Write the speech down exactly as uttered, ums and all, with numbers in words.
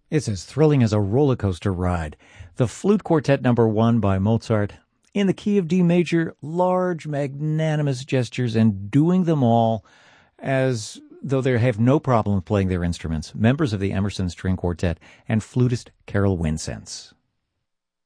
It's as thrilling as a roller coaster ride. The Flute Quartet Number One by Mozart, in the key of D major, large, magnanimous gestures, and doing them all as though they have no problem with playing their instruments. Members of the Emerson String Quartet and flutist Carol Winsense.